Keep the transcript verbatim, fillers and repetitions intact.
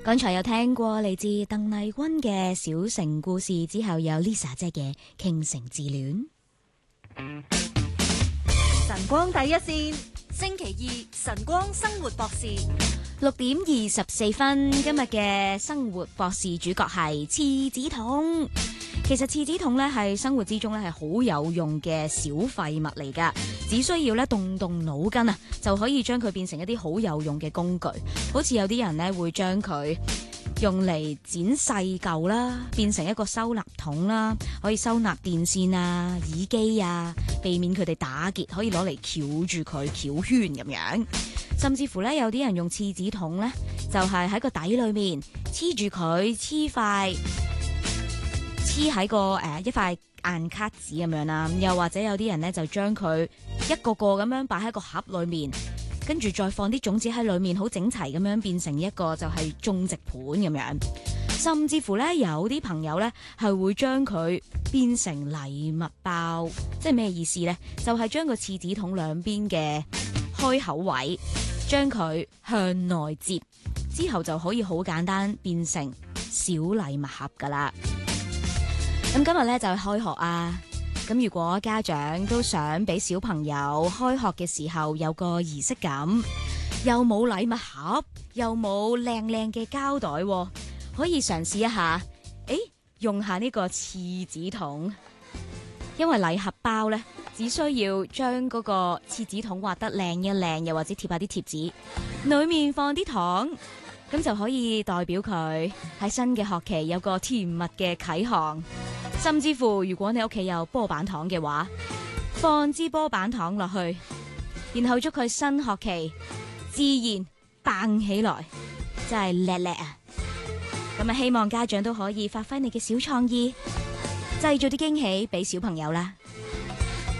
剛才有聽過嚟自鄧麗君嘅《小城故事》，之後有 Lisa 姐嘅《傾城自戀》。 晨光第一線， 星期二晨光生活博士， 六點二十四分，今日嘅生活博士主角係廁紙筒。其實廁紙筒咧係生活之中咧係好有用嘅小廢物嚟噶，只需要咧動動腦筋啊，就可以將佢變成一啲好有用嘅工具。好似有啲人咧會將佢用嚟剪細舊啦，變成一個收納桶啦，可以收納電線啊、耳機啊，避免佢哋打結，可以攞嚟翹住佢翹圈咁樣。甚至乎咧，有啲人用廁紙筒咧，就係喺個底裏面黐住佢，黐塊黐喺個誒、呃、一塊硬卡紙咁樣啦。又或者有啲人咧就將佢一個個咁樣擺喺個盒裏面，跟住再放啲種子喺裏面，好整齊咁樣變成一個就係種植盤咁樣。甚至乎咧，有啲朋友咧係會將佢變成禮物包，即係咩意思呢？就係將個廁紙筒兩邊嘅開口位，將佢向內接，之後就可以好簡單變成小禮物盒噶啦。咁今日咧就開學啊！咁如果家長都想俾小朋友開學嘅時候有個儀式感，又冇禮物盒，又冇靚靚嘅膠袋，可以嘗試一下，誒，用下呢個廁紙筒。因為禮盒包咧，只需要將嗰個廁紙筒畫得靚一靚，又或者貼下啲貼紙，裏面放啲糖，咁就可以代表佢喺新嘅學期有個甜蜜嘅啟航。甚至乎，如果你屋企有波板糖嘅話，放支波板糖落去，然後祝佢新學期自然棒起來，真係叻叻啊！咁啊，希望家長都可以發揮你嘅小創意，製造啲驚喜俾小朋友啦。